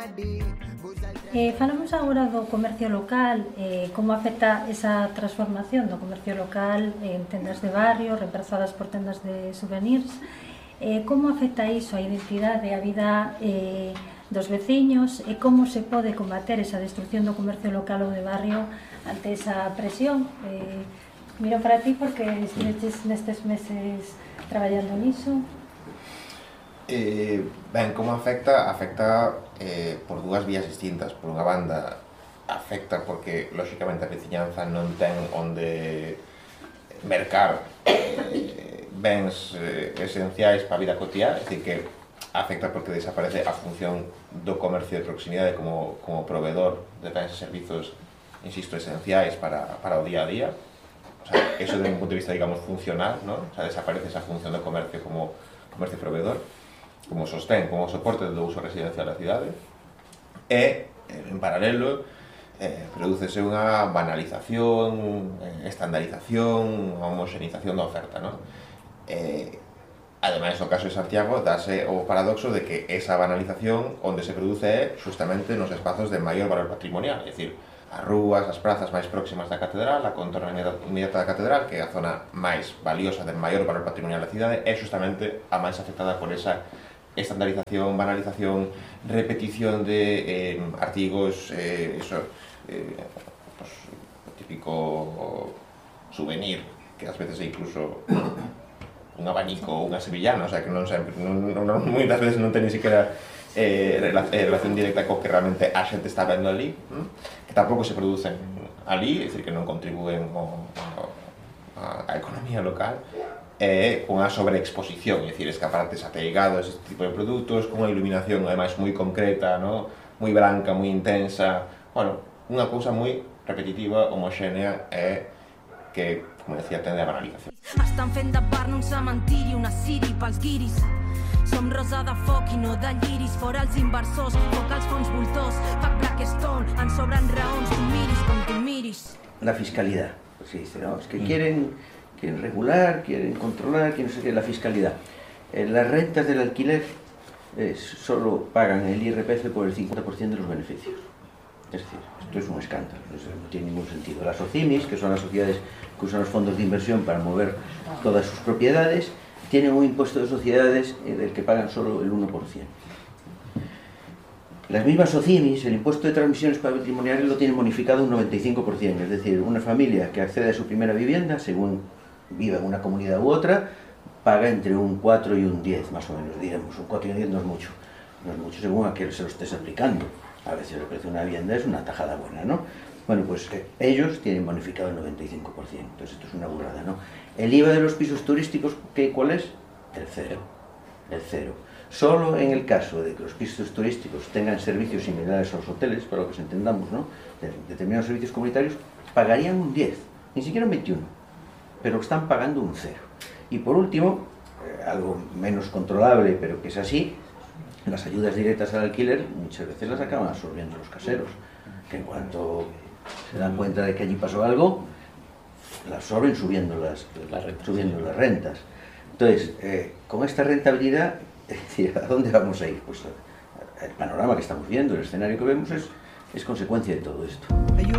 Falamos agora do comercio local, como afecta esa transformación do comercio local en tendas de barrio, reemplazadas por tendas de souvenirs. Como afecta iso a identidade e a vida dos veciños e como se pode combater esa destrucción do comercio local ou de barrio ante esa presión? Miro para ti porque estiveches nestes meses traballando niso. Ben, como afecta? Afecta por dúas vías distintas. Por unha banda, afecta porque, lóxicamente, a veciñanza non ten onde mercar bens esenciais para a vida cotiá, é dicir, que afecta porque desaparece a función do comercio de proximidade como proveedor de bens e servizos, insisto, esenciais para o día a día. O sea, eso desde un punto de vista, digamos, funcional, ¿no? O sea, desaparece esa función do comercio como comercio proveedor, como sostén, como soporte do uso residencial da cidade, e, en paralelo, prodúcese unha banalización, estandarización, unha homoxenización da oferta, non? Ademais, no caso de Santiago, dase o paradoxo de que esa banalización onde se produce é justamente nos espazos de maior valor patrimonial, é dicir, as rúas, as prazas máis próximas da catedral, a contorna inmediata da catedral, que é a zona máis valiosa de maior valor patrimonial da cidade, é justamente a máis afectada por esa estandarización, banalización, repetición de artigos, pues, o típico souvenir, que ás veces é incluso un abanico ou unha sevillana, o sea, que non sempre, moitas veces non ten ni siquiera relación directa co que realmente a xente está vendo ali, que tampouco se producen ali, é dicir, que non contribúen á economía local, con a sobreexposición, é dicir, escaparates ateigados, este tipo de produtos, con unha iluminación ademais moi concreta, ¿no? Moi branca, moi intensa, bueno, unha cousa moi repetitiva, homoxénea e que, como decía, tende a banalización. Estan fent de bar nun cementiri, una siri pels guiris. Som rosa de foc i no de lliris, fora els inversors, foc als fons voltors, fac Blackstone, ens sobren raons, tu miris com tu miris. La fiscalidad, pues se dice, ¿no? Es que quieren regular, quieren controlar, quieren no sé qué, la fiscalidad. Las rentas del alquiler solo pagan el IRPF por el 50% de los beneficios. Es decir, esto es un escándalo, no tiene ningún sentido. Las OCIMIs, que son las sociedades que usan los fondos de inversión para mover todas sus propiedades, tienen un impuesto de sociedades del que pagan solo el 1%. Las mismas OCIMIs, el impuesto de transmisiones patrimoniales lo tienen bonificado un 95%, es decir, una familia que accede a su primera vivienda, según viva en una comunidad u otra, paga entre un 4 y un 10, más o menos, diremos. Un 4 y un 10 no es mucho según a que se lo estés aplicando. A veces el precio de una vivienda es una tajada buena, ¿no? Bueno, pues ellos tienen bonificado el 95%, entonces esto es una burrada, ¿no? El IVA de los pisos turísticos, ¿cuál es? El cero. Solo en el caso de que los pisos turísticos tengan servicios similares a los hoteles, para lo que entendamos, ¿no? Determinados servicios comunitarios, pagarían un 10, ni siquiera un 21, pero están pagando un 0. Y por último, algo menos controlable, pero que es así, las ayudas directas al alquiler muchas veces las acaban absorbiendo los caseros, que en cuanto se dan cuenta de que allí pasó algo, las absorben subiendo las rentas. Entonces, con esta rentabilidad, es decir, ¿a dónde vamos a ir? Pues el panorama que estamos viendo, el escenario que vemos es consecuencia de todo esto.